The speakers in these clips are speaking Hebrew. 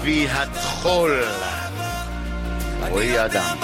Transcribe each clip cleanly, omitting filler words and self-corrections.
אבי התחול, רועי אדם.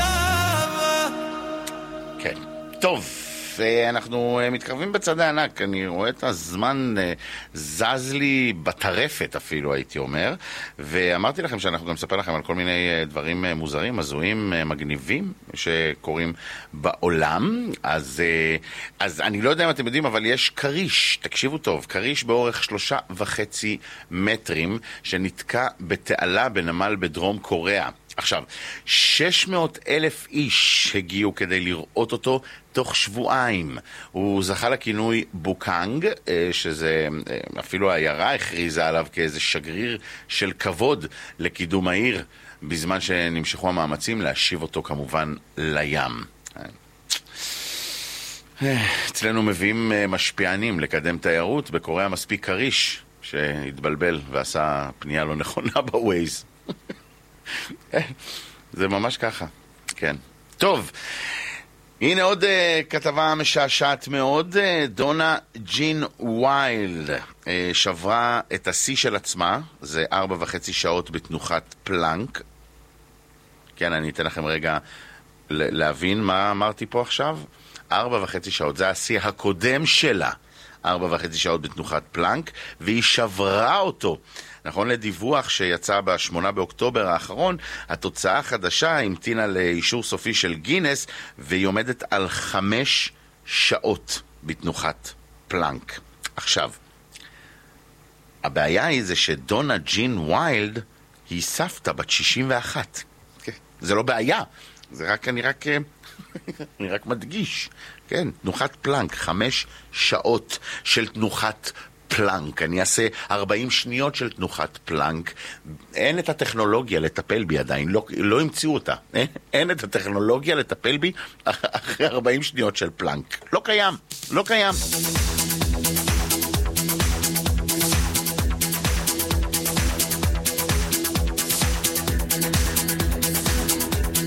כן, טוב, אנחנו מתקרבים בצד הענק. אני רואה את הזמן זז לי בטרפת אפילו, הייתי אומר, ואמרתי לכם שאנחנו גם נספר לכם על כל מיני דברים מוזרים, הזויים, מגניבים שקורים בעולם. אז אני לא יודע אם אתם יודעים, אבל יש קריש, תקשיבו טוב, קריש באורך 3.5 מטרים שנתקע בתעלה בנמל בדרום קוריאה. עכשיו, 600,000 איש הגיעו כדי לראות אותו תוך שבועיים. הוא זכה לכינוי בוקאנג, שזה אפילו העיירה הכריזה עליו כאיזה שגריר של כבוד לקידום העיר, בזמן שנמשכו המאמצים להשיב אותו כמובן לים. אצלנו מביאים משפיענים לקדם תיירות, בקוריאה מספיק קריש שהתבלבל ועשה פנייה לא נכונה בווייז. זה ממש ככה, כן. טוב, הנה עוד כתבה משעשעת מאוד. דונה ג'ין ויילד שברה את השיא של עצמה, זה 4.5 שעות בתנוחת פלנק. כן, אני אתן לכם רגע להבין מה אמרתי פה עכשיו. 4.5 שעות, זה השיא הקודם שלה, 4.5 שעות בתנוחת פלנק, והיא שברה אותו. נכון לדיווח שיצא ב8 באוקטובר האחרון, התוצאה החדשה המתינה לאישור סופי של גינס, והיא עומדת על 5 שעות בתנוחת פלנק. עכשיו, הבעיה היא זה שדונה ג'ין ויילד היא סבתא בת 61. זה לא בעיה, זה רק, אני רק מדגיש. כן, תנוחת פלנק, 5 שעות של תנוחת פלנק. אני אעשה 40 שניות של תנוחת פלנק. אין את הטכנולוגיה לטפל בי עדיין, לא המציאו אותה. אין את הטכנולוגיה לטפל בי אחרי 40 שניות של פלנק. לא קיים, לא קיים.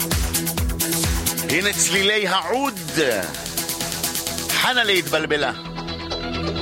הנה צלילי העוד. חנה להתבלבלה.